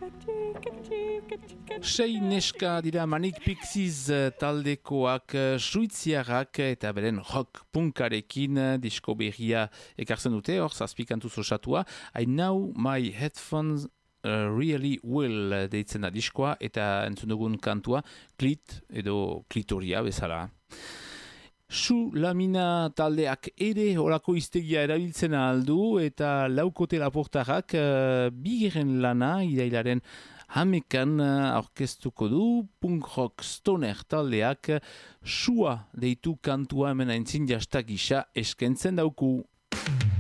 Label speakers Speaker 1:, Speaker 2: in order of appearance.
Speaker 1: Sei neska dira Manic Pixies taldekoak suitziarrak eta beren rock punkarekin disko berria ekartzen dute, hor zazpikantuz osatua. I know my headphones really will deitzen da diskoa eta entzun dugun kantua klit edo klitoria bezala. Su lamina taldeak ere horako iztegia erabiltzen aldu eta laukote laportarrak bigarren lana irailaren hamekan aurkeztuko du punk rock stoner taldeak sua deitu kantua hemen aintzin jastak gisa eskentzen dauku.